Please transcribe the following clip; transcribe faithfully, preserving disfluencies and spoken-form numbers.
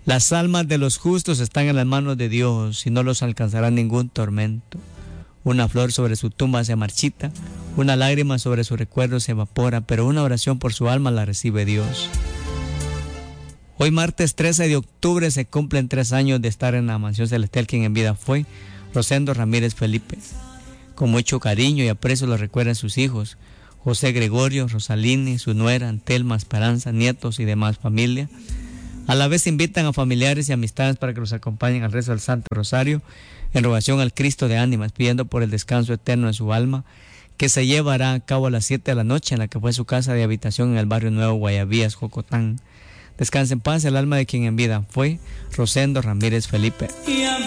Las almas de los justos están en las manos de Dios y no los alcanzará ningún tormento. Una flor sobre su tumba se marchita, una lágrima sobre su recuerdo se evapora, pero una oración por su alma la recibe Dios. Hoy martes trece de octubre se cumplen tres años de estar en la mansión celestial. Quien en vida fue Rosendo Ramírez Felipe. Con mucho cariño y aprecio lo recuerdan sus hijos, José Gregorio, Rosaline, su nuera, Antelma, Esperanza, nietos y demás familia. A la vez invitan a familiares y amistades para que los acompañen al rezo del Santo Rosario en rogación al Cristo de ánimas, pidiendo por el descanso eterno de su alma, que se llevará a cabo a las siete de la noche en la que fue su casa de habitación en el barrio Nuevo Guayavías, Jocotán. Descanse en paz el alma de quien en vida fue Rosendo Ramírez Felipe.